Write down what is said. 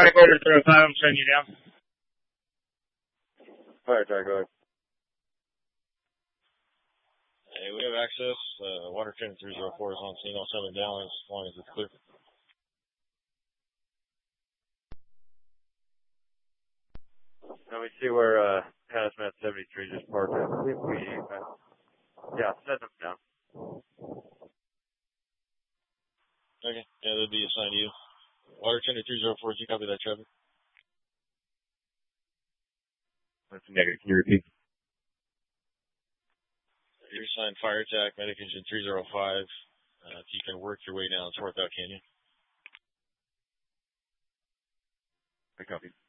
Track order 305, I'm sending you down. Fire track, go ahead. Hey, we have access. Water train 304 is on scene. I'll send it down as long as it's clear. Let me see where Hazmat 73 just parked at. Yeah, send them down. Okay, yeah, that'd be assigned to you. Water train 304, you copy that traffic? That's negative. Can you repeat? You're assigned fire attack, medic engine 305. If you can work your way down Swarthout Canyon. I copy.